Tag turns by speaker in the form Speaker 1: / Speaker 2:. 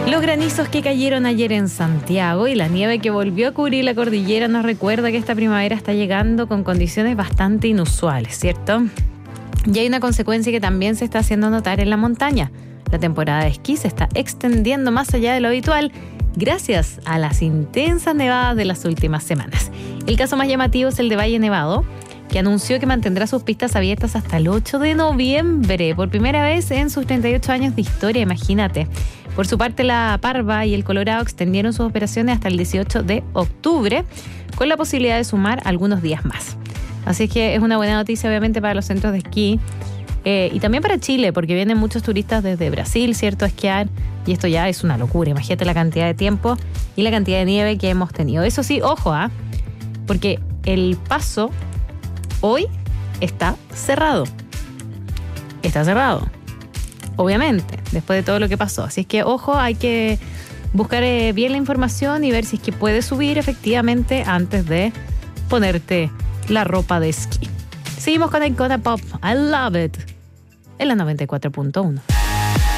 Speaker 1: Los granizos que cayeron ayer en Santiago y la nieve que volvió a cubrir la cordillera nos recuerda que esta primavera está llegando con condiciones bastante inusuales, ¿cierto? Y hay una consecuencia que también se está haciendo notar en la montaña. La temporada de esquí se está extendiendo más allá de lo habitual gracias a las intensas nevadas de las últimas semanas. El caso más llamativo es el de Valle Nevado, que anunció que mantendrá sus pistas abiertas hasta el 8 de noviembre, por primera vez en sus 38 años de historia, imagínate. Por su parte, la Parva y el Colorado extendieron sus operaciones hasta el 18 de octubre, con la posibilidad de sumar algunos días más. Así que es una buena noticia, obviamente, para los centros de esquí y también para Chile, porque vienen muchos turistas desde Brasil, ¿cierto?, a esquiar, y esto ya es una locura. Imagínate la cantidad de tiempo y la cantidad de nieve que hemos tenido. Eso sí, ojo, porque el paso hoy está cerrado. Está cerrado, obviamente, después de todo lo que pasó. Así es que, ojo, hay que buscar bien la información y ver si es que puedes subir efectivamente antes de ponerte la ropa de esquí. Seguimos con Icona Pop, I Love It, en la 94.1.